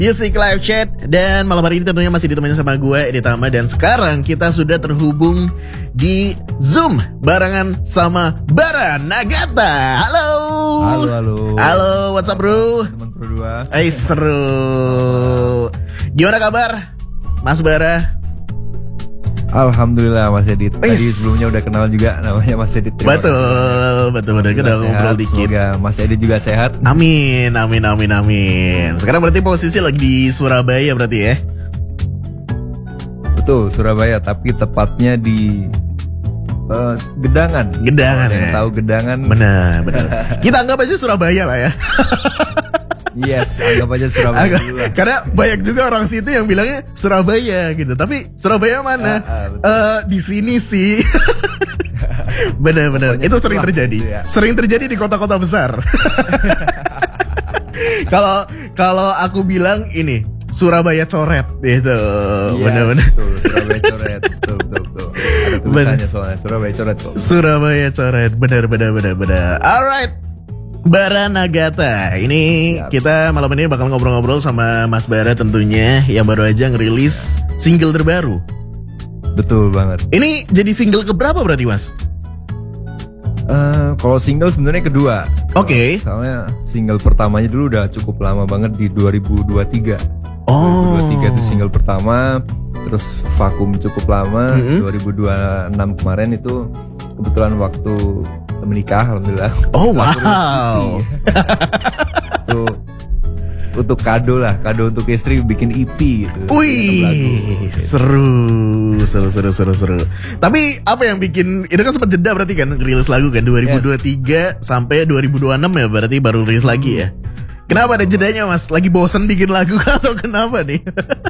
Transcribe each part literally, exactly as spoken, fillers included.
Music Live Chat. Dan malam hari ini tentunya masih ditemani sama gue, Edi Tama. Dan sekarang kita sudah terhubung di Zoom barengan sama Bara Nagata. Halo. Halo, halo. Halo, what's up bro? Teman berdua. Eh, seru. Gimana kabar, Mas Bara? Alhamdulillah Mas Edit. Tadi Is. sebelumnya udah kenal juga, namanya Mas Edit. Terima Betul, kasih. betul, betul. Kita ngobrol dikit. Semoga Mas Edit juga sehat. Amin, amin, amin, amin. Sekarang berarti posisi lagi di Surabaya berarti ya? Betul, Surabaya, tapi tepatnya di uh, Gedangan. Gedangan Kalau yang ya? tahu Gedangan. Benar, benar. Kita anggap aja Surabaya lah ya. Yes, anggap aja Surabaya Agak, dulu lah. karena banyak juga orang situ yang bilangnya Surabaya gitu. Tapi Surabaya mana? Ah, ah, betul. Eh, di sini sih. Benar-benar. Pokoknya Itu sering setelah terjadi. gitu ya. Sering terjadi di kota-kota besar. Kalau kalau aku bilang ini Surabaya coret gitu. Yes, Benar-benar. betul, Surabaya coret. Betul, betul, betul. Ada tulisannya soalnya Surabaya coret kok. Surabaya coret. Benar, benar, benar, benar. Alright. Bara Nagata. Ini Siap. kita malam ini bakal ngobrol-ngobrol sama Mas Bara tentunya, yang baru aja ngerilis single terbaru. Betul banget. Ini jadi single keberapa berarti, Mas? Eh, kalau single sebenarnya kedua. Oke. Soalnya single pertamanya dulu udah cukup lama banget di dua ribu dua puluh tiga. Oh. dua ribu dua puluh tiga itu single pertama, terus vakum cukup lama. Mm-hmm. dua ribu dua puluh enam kemarin itu kebetulan waktu menikah, alhamdulillah. Oh Aku wow. Itu untuk kado lah, kado untuk istri bikin E P gitu. Wih, Lagu. seru, seru, seru, seru, seru. Tapi apa yang bikin itu kan sempat jeda berarti kan rilis lagu kan dua ribu dua puluh tiga yes. Sampai dua ribu dua puluh enam ya berarti baru rilis lagi ya. Kenapa ada jedanya, Mas? Lagi bosen bikin lagu atau kenapa nih?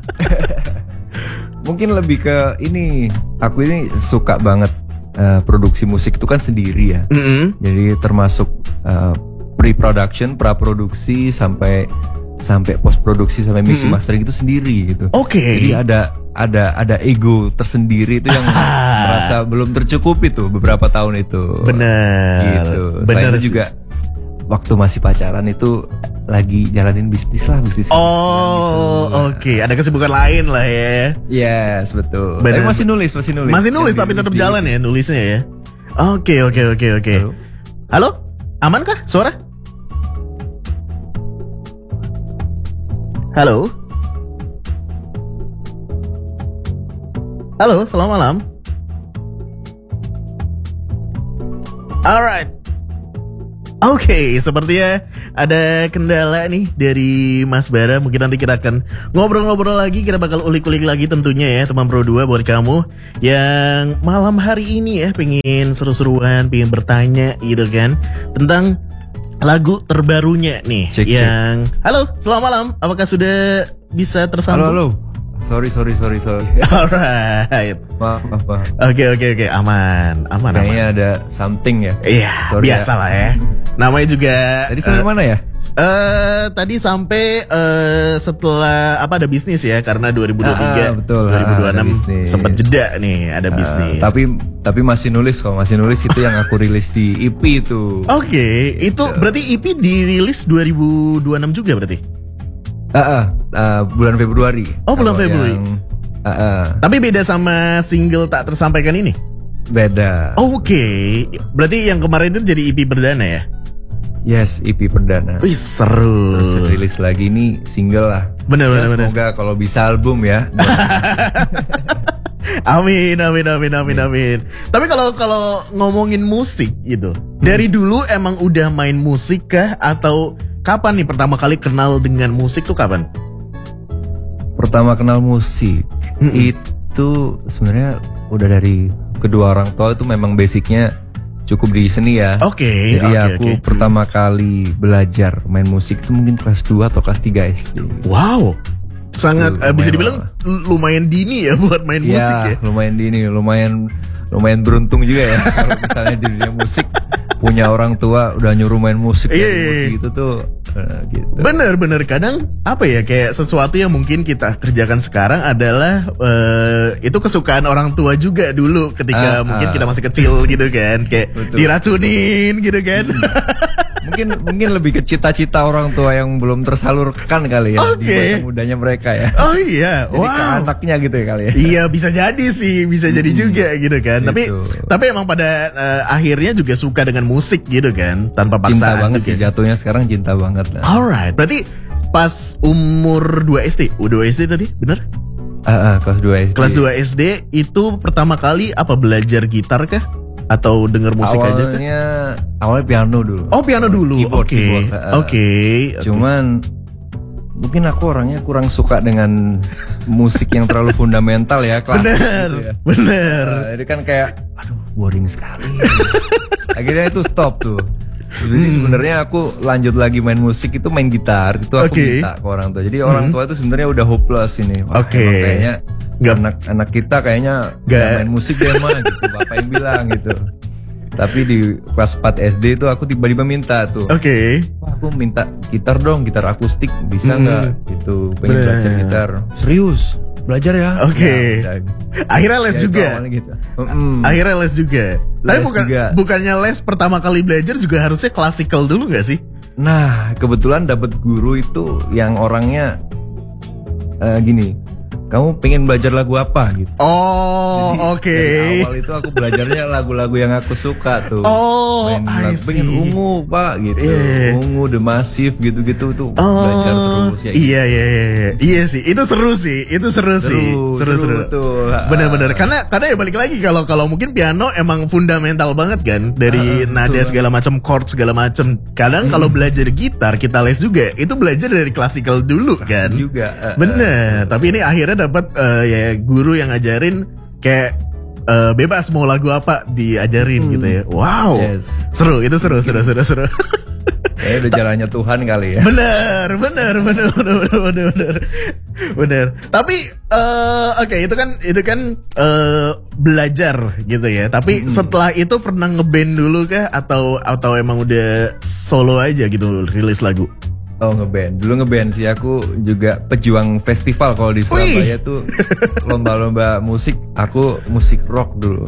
Mungkin lebih ke ini, aku ini suka banget uh, produksi musik itu kan sendiri ya. Mm-hmm. Jadi termasuk uh, pre-production, pra-produksi sampai sampai post-produksi sampai mixing Mm-hmm. mastering itu sendiri gitu. Oke. Okay. Jadi ada ada ada ego tersendiri itu yang merasa belum tercukupi tuh beberapa tahun itu. Bener. Gitu. Bener Selain itu juga waktu masih pacaran itu lagi jalanin bisnis lah, bisnis. Oh, oke. Okay. Ada kesibukan lain lah ya. Yes, betul. Bener. Tapi masih nulis, masih nulis. Masih nulis Yang tapi tetap di- jalan ya nulisnya ya. Oke, oke, oke, oke. Halo? Halo? Aman kah suara? Halo? Halo, selamat malam. Alright. Oke, okay, sepertinya ada kendala nih dari Mas Bara. Mungkin nanti kita akan ngobrol-ngobrol lagi. Kita bakal ulik-ulik lagi tentunya ya, teman Pro dua, buat kamu yang malam hari ini ya pengen seru-seruan, pengen bertanya gitu kan tentang lagu terbarunya nih. Cek, yang cek. Halo, selamat malam. Apakah sudah bisa tersambung? Halo, halo. Sorry, sorry, sorry, sorry. Alright. Maaf, maaf, maaf. Oke, oke, oke. Aman, aman, Kayaknya aman. ada something ya. Iya, Sorry biasa ya. lah ya. Namanya juga. Tadi sampai eh, mana ya? Eh tadi sampai eh setelah apa ada bisnis ya, karena dua ribu dua puluh tiga, Ah, betul. dua ribu dua puluh enam Ah, ada bisnis. sempat jeda nih, ada bisnis. Uh, tapi tapi masih nulis kok, masih nulis itu yang aku rilis di E P itu. Oke, itu Gitu. berarti E P dirilis dua ribu dua puluh enam juga berarti? Ah, ah, ah, bulan Februari. Oh, bulan Kalau Februari. yang- ah, ah, Tapi beda sama single tak tersampaikan ini? beda. Oke, berarti yang kemarin itu jadi E P perdana ya? Yes, E P perdana. Wih seru. Terus rilis lagi nih single lah. Bener, Ya, bener, bener. Semoga kalau bisa album ya. Amin, amin, amin, amin, amin. Tapi kalau kalau ngomongin musik gitu, dari dulu emang udah main musik kah, atau kapan nih pertama kali kenal dengan musik tuh kapan? Pertama kenal musik Mm-mm. itu sebenarnya udah dari kedua orang tua itu memang basicnya cukup di seni ya. Oke, Jadi oke, aku oke. pertama kali belajar main musik itu mungkin kelas dua atau kelas tiga S D. Wow, sangat Tuh, eh, bisa lumayan dibilang l- lumayan dini ya buat main musik ya. Ya, lumayan dini, lumayan lumayan beruntung juga ya kalau misalnya di dunia musik punya orang tua udah nyuruh main musik, Iya, main iya, musik iya. itu tuh eh, gitu. Bener-bener kadang apa ya, kayak sesuatu yang mungkin kita kerjakan sekarang adalah eh, itu kesukaan orang tua juga dulu ketika Ah, mungkin ah. kita masih kecil gitu kan, kayak Betul. diracunin gitu kan. Mungkin mungkin lebih ke cita-cita orang tua yang belum tersalurkan kali ya Oke. di masa mudanya mereka ya. Oh iya, Jadi ke wow. anaknya gitu ya kali ya. Iya bisa jadi sih, bisa jadi juga gitu kan. Tapi Gitu. tapi emang pada eh, akhirnya juga suka dengan musik gitu kan, tanpa Cinta paksaan. banget juga. sih jatuhnya sekarang cinta banget lah. Alright, berarti pas umur dua S D, oh, dua S D tadi, bener? Ah, ah, kelas dua S D. Kelas dua S D itu pertama kali apa belajar gitar kah? Atau denger musik aja kah? Awalnya awalnya piano dulu. Oh piano dulu, Keyboard, oke, keyboard, ah, ah. oke. Cuman mungkin aku orangnya kurang suka dengan musik yang terlalu fundamental ya, klasik Bener, gitu ya. bener. Uh, jadi kan kayak aduh boring sekali. Akhirnya itu stop tuh. Jadi Hmm. sebenarnya aku lanjut lagi main musik itu main gitar itu aku Oke. minta ke orang tua. Jadi orang tua itu sebenarnya udah hopeless ini. Wah, Oke. emang kayaknya Nggak- anak-anak kita kayaknya Nggak- nggak main musik deh mah gitu. Bapak yang bilang gitu. Tapi di kelas empat S D itu aku tiba-tiba minta tuh. Oke. Wah, aku minta gitar dong, gitar akustik bisa Hmm. nggak? Gitu, pengen Bener. belajar gitar. Serius, belajar ya? Oke. Ya, udah. Akhirnya les Ya, itu juga. awalnya gitu. Mm-mm. Akhirnya les juga. Tapi Les bukan juga. bukannya les pertama kali belajar juga harusnya klasikal dulu nggak sih? Nah, kebetulan dapat guru itu yang orangnya eh, gini. Kamu pengen belajar lagu apa gitu? Oh, Jadi, oke. Dari awal itu aku belajarnya lagu-lagu yang aku suka tuh. Oh, Main I lagu, pengen see. ungu pak gitu, Iya. ungu The Massive gitu-gitu tuh Oh, belajar terus ya. iya iya iya iya iya sih itu seru sih itu seru, sih seru seru, tuh. bener-bener karena karena ya balik lagi kalau kalau mungkin piano emang fundamental banget kan dari Ah, nada betul. segala macam chord segala macam kadang kalau belajar gitar kita les juga itu belajar dari klasikal dulu kan juga. ah, bener tapi ini akhirnya dapat eh, ya guru yang ngajarin kayak eh, bebas mau lagu apa diajarin gitu ya wow Yes. seru itu seru seru seru seru Kayaknya udah jalannya Tuhan kali ya. Bener, bener, bener, bener, bener, bener, bener, bener. Tapi, eh, oke itu kan, itu kan eh, belajar gitu ya. Tapi setelah itu pernah ngeband dulu kah? Atau atau emang udah solo aja gitu rilis lagu? Oh ngeband, dulu ngeband sih aku juga pejuang festival kalau di Surabaya tuh lomba-lomba musik, aku musik rock dulu.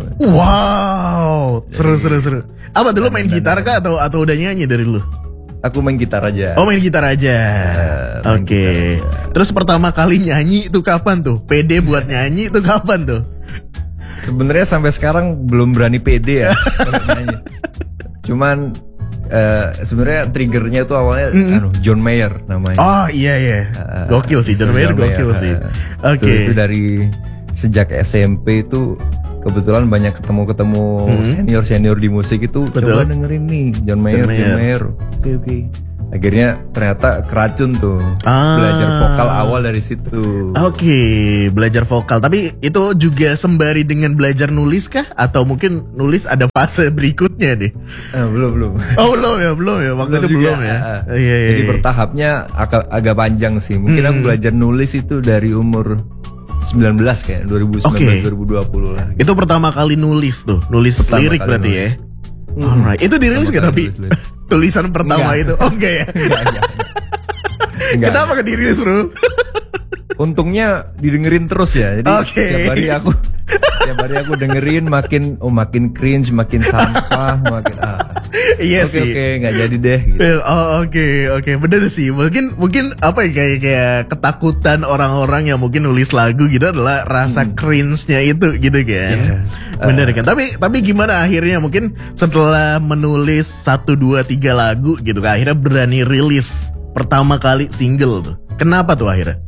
Wow, seru, seru, seru. Apa dulu main gitar kah atau atau udah nyanyi dari dulu? Aku main gitar aja. Oh main gitar aja. main Oke. gitar aja. Terus pertama kali nyanyi itu kapan tuh? Pede buat nyanyi itu kapan tuh? Sebenarnya sampai sekarang belum berani pede ya untuk nyanyi. Cuman eh, sebenarnya triggernya tuh awalnya anu, John Mayer namanya. Oh iya iya. Eh, Gokil sih John Mayer gokil sih. eh, Oke. Itu, itu dari sejak S M P itu kebetulan banyak ketemu-ketemu senior-senior di musik itu Betul. coba dengerin nih John Mayer, John John Mayer. Mayer. Oke oke. Akhirnya ternyata keracun tuh. Ah. Belajar vokal awal dari situ. Oke, belajar vokal. Tapi itu juga sembari dengan belajar nulis kah? Atau mungkin nulis ada fase berikutnya nih? Eh, belum belum. Oh belum ya, belum ya. Waktu itu juga. belum ya. Ah, Oh, iya, iya, Jadi iya. bertahapnya agak, agak panjang sih. Mungkin aku belajar nulis itu dari umur sembilan belas kayak dua ribu sembilan belas Oke. dua ribu dua puluh lah. Itu pertama kali nulis tuh, nulis Pertama lirik kali berarti nulis. ya. Alright, itu dirilis Pertama gak kali tapi nulis-nulis. tulisan pertama Enggak. itu? Oh enggak ya. Enggak, enggak. Enggak. Kenapa gak dirilis bro? Untungnya didengerin terus ya. Jadi Oke. tiap hari aku tiap hari aku dengerin makin oh makin cringe, makin sampah, makin ah. Iya Oke sih. oke nggak jadi deh gitu. Oh oke oke bener sih mungkin mungkin apa ya kayak kayak ketakutan orang-orang yang mungkin nulis lagu gitu adalah rasa cringe-nya itu gitu kan Iya. bener kan tapi tapi gimana akhirnya mungkin setelah menulis satu dua tiga lagu gitu kan akhirnya berani rilis pertama kali single tuh kenapa tuh akhirnya?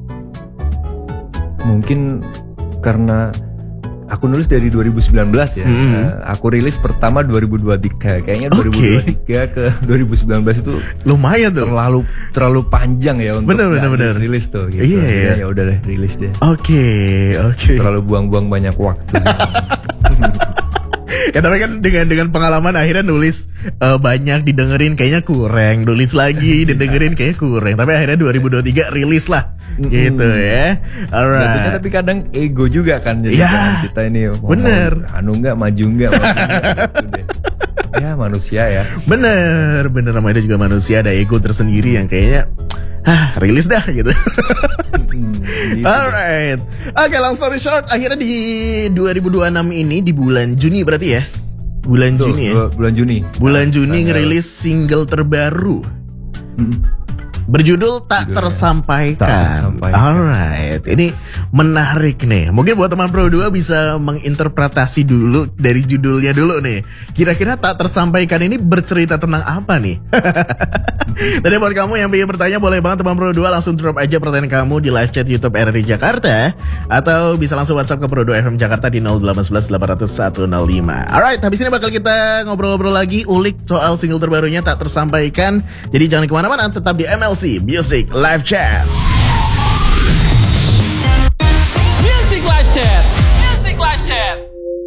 Mungkin karena aku nulis dari dua ribu sembilan belas ya. Hmm. Eh, aku rilis pertama dua ribu dua puluh tiga. Kayaknya Oke. dua ribu dua puluh tiga ke dua ribu sembilan belas itu Lumayan tuh. terlalu terlalu panjang ya untuk Bener, bener, nggak bener. rilis tuh gitu. Iya, Akhirnya iya. Ya udah deh rilis deh. Oke oke. Terlalu buang-buang banyak waktu. Ya tapi kan dengan dengan pengalaman akhirnya nulis eh, banyak didengerin kayaknya kurang, nulis lagi didengerin kayaknya kurang. Tapi akhirnya dua ribu dua puluh tiga rilis lah. Mm-mm. Gitu ya. Jatuhnya Alright. tapi kadang ego juga kan jadi Ya, kan kita ini mau- bener. mau anu nggak maju nggak maju nggak, gitu deh. Ya manusia ya. Bener, bener namanya juga manusia ada ego tersendiri yang kayaknya ah rilis dah gitu. Hmm, gitu. Alright. Oke, long story short, akhirnya di dua ribu dua puluh enam ini di bulan Juni berarti ya. bulan Betul, Juni ya. bu- Bulan Juni. Bulan Juni Tanggal- ngerilis single terbaru Mm. berjudul Tak Judulnya Tersampaikan. Tak Tersampaikan. Alright, ini menarik nih. Mungkin buat teman Pro dua bisa menginterpretasi dulu dari judulnya dulu nih. Kira-kira Tak Tersampaikan ini bercerita tentang apa nih? Tadi buat kamu yang ingin bertanya, boleh banget teman Pro dua langsung drop aja pertanyaan kamu di live chat YouTube R R I Jakarta, atau bisa langsung WhatsApp ke Pro dua F M Jakarta di nol delapan satu satu delapan nol nol satu nol lima. Alright, habis ini bakal kita ngobrol-ngobrol lagi, ulik soal single terbarunya Tak Tersampaikan. Jadi jangan kemana-mana, tetap di M L C Music Live Chat. Music Live Chat. Music Live Chat.